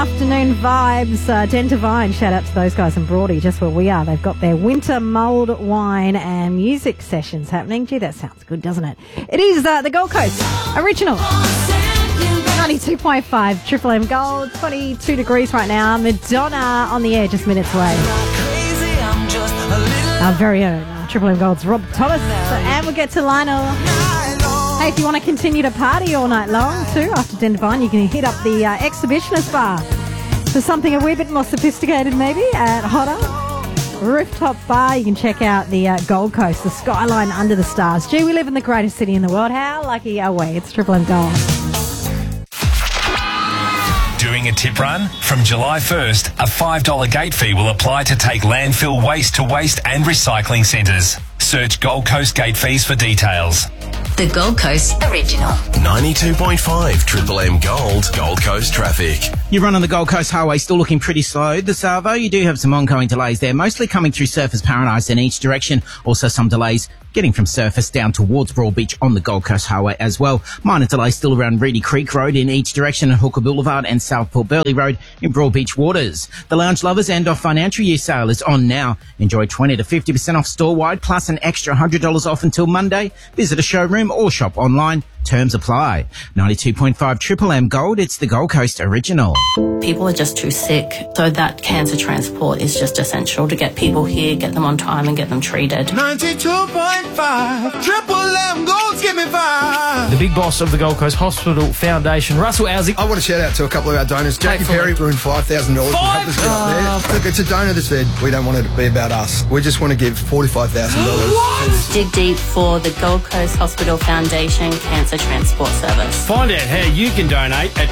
afternoon vibes. Den Divine, shout out to those guys in Broady, just where we are. They've got their winter mulled wine and music sessions happening. Gee, that sounds good, doesn't it? It is the Gold Coast Original. 92.5 Triple M Gold, 22 degrees right now. Madonna on the air, just minutes away. Our very own Triple M Gold's Rob Thomas. And we'll get to Lionel. Hey, if you want to continue to party all night long too, after Den Divine, you can hit up the Exhibitionist Bar for something a wee bit more sophisticated maybe at Hotter Rooftop Bar. You can check out the Gold Coast, the skyline under the stars. Gee, we live in the greatest city in the world. How lucky are we? It's Triple M Gold. Doing a tip run? From July 1st, a $5 gate fee will apply to take landfill waste to waste and recycling centres. Search Gold Coast gate fees for details. The Gold Coast Original. 92.5 Triple M Gold, Gold Coast traffic. You run on the Gold Coast Highway, still looking pretty slow. The Savo, you do have some ongoing delays there, mostly coming through Surfers Paradise in each direction. Also some delays getting from Surfers down towards Broad Beach on the Gold Coast Highway as well. Minor delays still around Reedy Creek Road in each direction and Hooker Boulevard and Southport Burleigh Road in Broad Beach Waters. The Lounge Lovers End of Financial Year sale is on now. Enjoy 20 to 50% off store-wide plus an extra $100 off until Monday. Visit a showroom or shop online. Terms apply. 92.5 Triple M Gold, it's the Gold Coast Original. People are just too sick, so that cancer transport is just essential to get people here, get them on time and get them treated. 92.5 Triple M Gold's give me 5. The big boss of the Gold Coast Hospital Foundation, Russell Owsley. I want to shout out to a couple of our donors. Jackie Perry ruined $5,000 to help us get up there. Look, it's a donor that said we don't want it to be about us. We just want to give $45,000. Dig deep for the Gold Coast Hospital Foundation Cancer Transport Service. Find out how you can donate at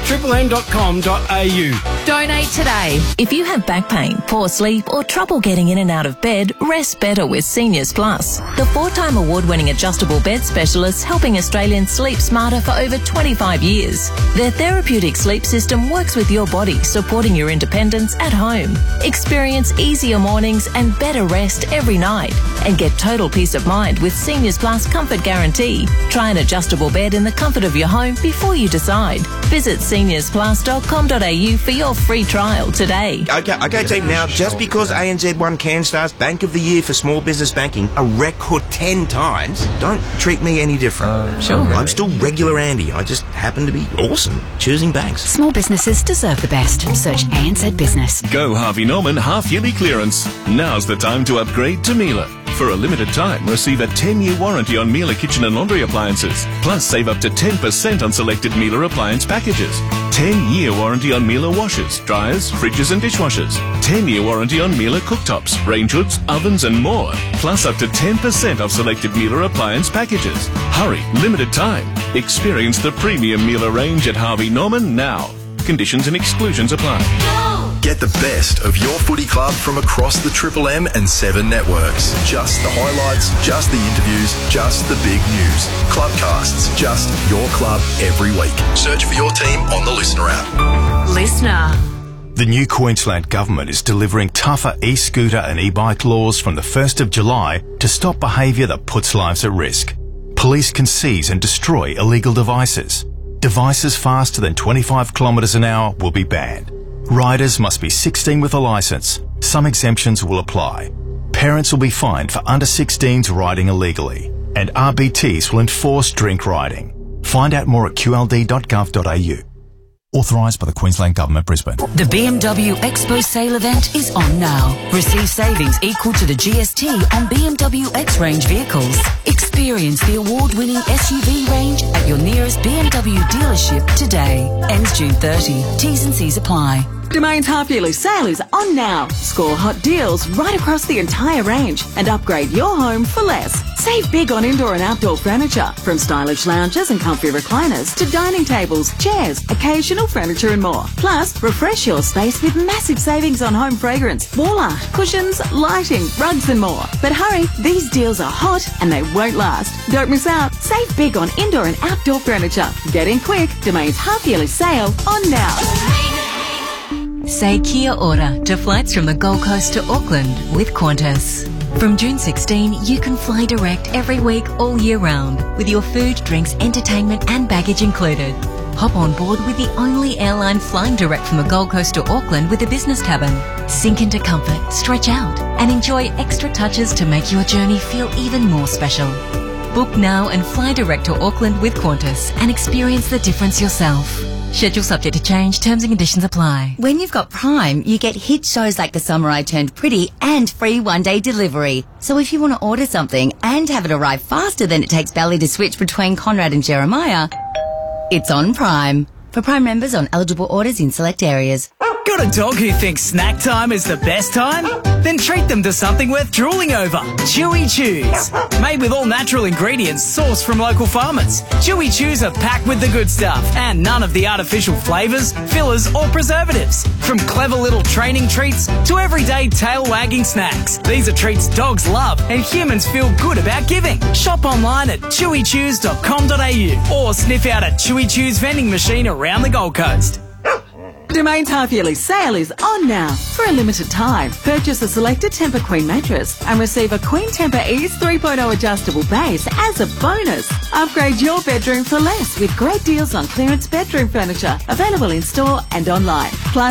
triplem.com.au. Donate today. If you have back pain, poor sleep or trouble getting in and out of bed, rest better with Seniors Plus. The 4-time award-winning adjustable bed specialists helping Australians sleep smarter for over 25 years. Their therapeutic sleep system works with your body, supporting your independence at home. Experience easier mornings and better rest every night. And get total peace of mind with Seniors Plus Comfort Guarantee. Try an adjustable bed in the comfort of your home before you decide. Visit seniorsplus.com.au for your free trial today. Okay, team. Now, just because ANZ won CanStar's Bank of the Year for small business banking a record 10 times, don't treat me any different. Sure. I'm still regular Andy. I just happen to be awesome choosing banks. Small businesses deserve the best. Search ANZ Business. Go Harvey Norman half-yearly clearance. Now's the time to upgrade to Miele. For a limited time, receive a 10-year warranty on Miele kitchen and laundry appliances. Plus, save up to 10% on selected Miele appliance packages. 10-year warranty on Miele washers, dryers, fridges and dishwashers. 10-year warranty on Miele cooktops, range hoods, ovens and more. Plus, up to 10% off selected Miele appliance packages. Hurry, limited time. Experience the premium Miele range at Harvey Norman now. Conditions and exclusions apply. Get the best of your footy club from across the Triple M and 7 networks. Just the highlights, just the interviews, just the big news. Clubcasts, just your club every week. Search for your team on the Listener app. Listener. The new Queensland Government is delivering tougher e-scooter and e-bike laws from the 1st of July to stop behaviour that puts lives at risk. Police can seize and destroy illegal devices. Devices faster than 25 kilometres an hour will be banned. Riders must be 16 with a licence. Some exemptions will apply. Parents will be fined for under 16s riding illegally. And RBTs will enforce drink riding. Find out more at qld.gov.au. Authorised by the Queensland Government, Brisbane. The BMW Expo sale event is on now. Receive savings equal to the GST on BMW X-Range vehicles. Experience the award-winning SUV range at your nearest BMW dealership today. Ends June 30. T's and C's apply. Domain's half-yearly sale is on now. Score hot deals right across the entire range and upgrade your home for less. Save big on indoor and outdoor furniture, from stylish lounges and comfy recliners to dining tables, chairs, occasional furniture and more. Plus, refresh your space with massive savings on home fragrance, wall art, cushions, lighting, rugs and more. But hurry, these deals are hot and they won't last. Don't miss out. Save big on indoor and outdoor furniture. Get in quick. Domain's half-yearly sale on now. Say kia ora to flights from the Gold Coast to Auckland with Qantas. From June 16, you can fly direct every week all year round with your food, drinks, entertainment and baggage included. Hop on board with the only airline flying direct from the Gold Coast to Auckland with a business cabin. Sink into comfort, stretch out, and enjoy extra touches to make your journey feel even more special. Book now and fly direct to Auckland with Qantas and experience the difference yourself. Schedule subject to change. Terms and conditions apply. When you've got Prime, you get hit shows like The Summer I Turned Pretty and free one-day delivery. So if you want to order something and have it arrive faster than it takes Belly to switch between Conrad and Jeremiah, it's on Prime. For Prime members on eligible orders in select areas. Got a dog who thinks snack time is the best time? Then treat them to something worth drooling over. Chewy Chews. Made with all natural ingredients sourced from local farmers. Chewy Chews are packed with the good stuff and none of the artificial flavours, fillers or preservatives. From clever little training treats to everyday tail-wagging snacks. These are treats dogs love and humans feel good about giving. Shop online at chewychews.com.au or sniff out a Chewy Chews vending machine around the Gold Coast. Domain's half-yearly sale is on now. For a limited time, purchase a selected Tempur Queen mattress and receive a Queen Tempur Ease 3.0 adjustable base as a bonus. Upgrade your bedroom for less with great deals on clearance bedroom furniture available in store and online. Plus,